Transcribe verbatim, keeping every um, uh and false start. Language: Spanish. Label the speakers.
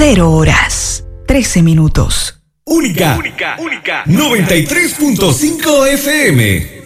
Speaker 1: Cero horas, trece minutos.
Speaker 2: Única, única, única. noventa y tres punto cinco F M.